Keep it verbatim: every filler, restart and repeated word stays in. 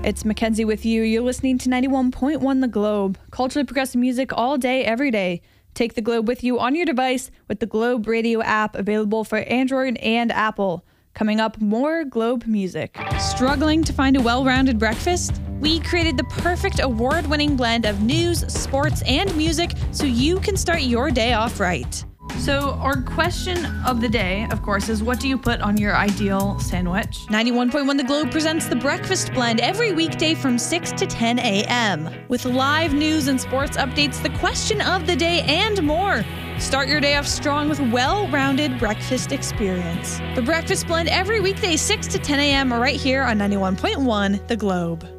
It's Mackenzie with you. You're listening to ninety-one point one The Globe. Culturally progressive music all day, every day. Take The Globe with you on your device with the Globe Radio app, available for Android and Apple. Coming up, more Globe music. Struggling to find a well-rounded breakfast? We created the perfect award-winning blend of news, sports, and music so you can start your day off right. So our question of the day, of course, is what do you put on your ideal sandwich? ninety-one point one The Globe presents The Breakfast Blend every weekday from six to ten a.m. With live news and sports updates, the question of the day, and more. Start your day off strong with well-rounded breakfast experience. The Breakfast Blend every weekday, six to ten a.m. right here on ninety-one point one The Globe.